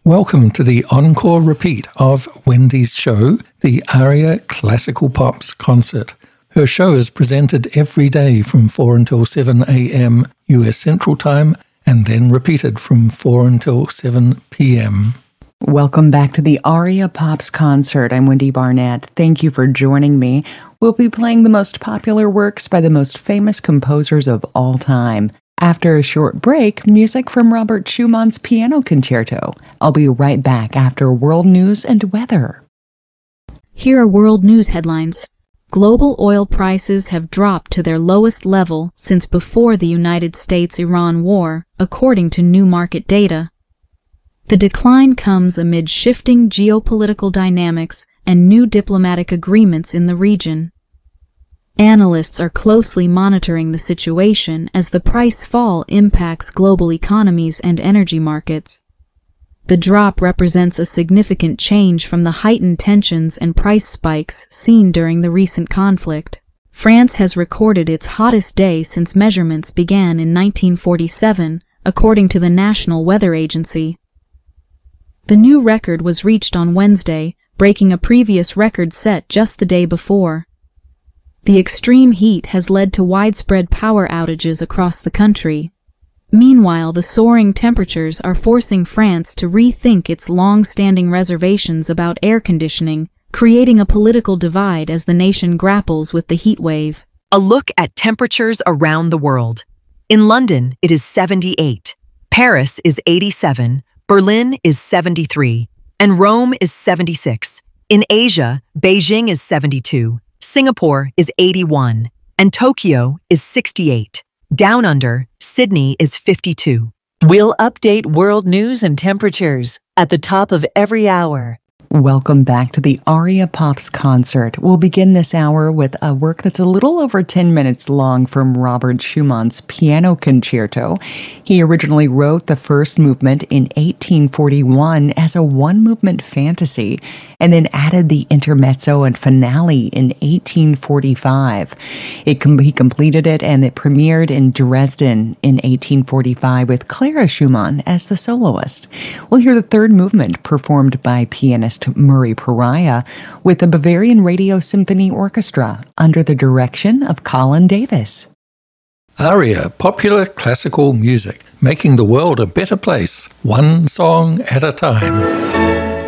Welcome to the encore repeat of Wendy's show, the Aria Classical Pops concert. Her show is presented every day from 4 until 7 a.m. US Central Time and then repeated from 4 until 7 p.m. Welcome back to the Aria Pops concert. I'm Wendy Barnett. Thank you for joining me. We'll be playing the most popular works by the most famous composers of all time. After a short break, music from Robert Schumann's Piano Concerto. I'll be right back after world news and weather. Here are world news headlines. Global oil prices have dropped to their lowest level since before the United States-Iran war, according to new market data. The decline comes amid shifting geopolitical dynamics and new diplomatic agreements in the region. Analysts are closely monitoring the situation as the price fall impacts global economies and energy markets. The drop represents a significant change from the heightened tensions and price spikes seen during the recent conflict. France has recorded its hottest day since measurements began in 1947, according to the National Weather Agency. The new record was reached on Wednesday, breaking a previous record set just the day before. The extreme heat has led to widespread power outages across the country. Meanwhile, the soaring temperatures are forcing France to rethink its long-standing reservations about air conditioning, creating a political divide as the nation grapples with the heat wave. A look at temperatures around the world. In London, it is 78. Paris is 87. Berlin is 73. And Rome is 76. In Asia, Beijing is 72. Singapore is 81, and Tokyo is 68. Down under, Sydney is 52. We'll update world news and temperatures at the top of every hour. Welcome back to the Aria Pops concert. We'll begin this hour with a work that's a little over 10 minutes long from Robert Schumann's Piano Concerto. He originally wrote the first movement in 1841 as a one-movement fantasy, and then added the intermezzo and finale in 1845. He completed it, and it premiered in Dresden in 1845 with Clara Schumann as the soloist. We'll hear the third movement performed by pianist Murray Pariah with the Bavarian Radio Symphony Orchestra under the direction of Colin Davis. Aria, popular classical music, making the world a better place, one song at a time.